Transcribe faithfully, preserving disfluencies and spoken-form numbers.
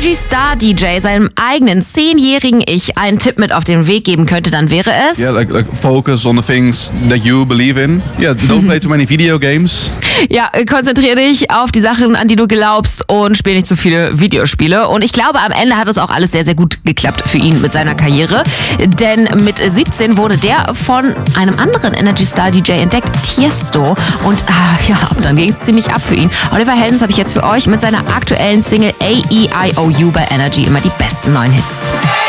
Energy Star D J seinem eigenen zehnjährigen Ich einen Tipp mit auf den Weg geben könnte, dann wäre es... Yeah, like, like focus on the things that you believe in. Yeah, don't play too many video games. Ja, konzentriere dich auf die Sachen, an die du glaubst und spiel nicht zu viele Videospiele. Und ich glaube, am Ende hat es auch alles sehr, sehr gut geklappt für ihn mit seiner Karriere. Denn mit siebzehn wurde der von einem anderen Energy Star D J entdeckt, Tiesto. Und ah, ja, dann ging es ziemlich ab für ihn. Oliver Heldens habe ich jetzt für euch mit seiner aktuellen Single A E I O U bei Energy immer die besten neuen Hits.